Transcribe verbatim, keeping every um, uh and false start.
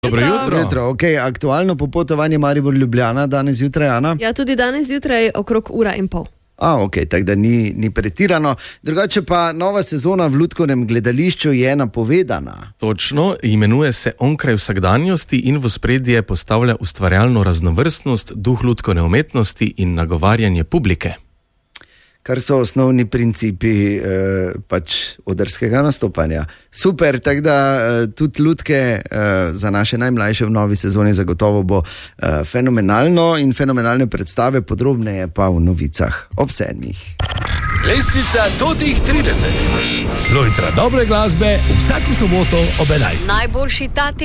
Dobro jutro. Dobro jutro. Okay, aktualno popotovanje Maribor-Ljubljana danes zjutraj, Ana? Ja, tudi danes zjutraj okrog ura in pol. A, ok, tako da ni, ni pretirano. Drugače pa nova sezona v Lutkovnem gledališču je napovedana. Točno, imenuje se Onkraj vsakdanjosti in v ospredje postavlja ustvarjalno raznovrstnost, duh lutkovne umetnosti in nagovarjanje publike. Kar so osnovni principi eh, pač odrskega nastopanja. Super, tako da eh, tudi lutke eh, za naše najmlajše v novi sezoni zagotovo bo eh, fenomenalno in fenomenalne predstave, podrobneje pa v novicah ob sedmih. Lestvica do tih trideset. Lojtra dobre glasbe vsako soboto ob enajstih. Najboljši tati.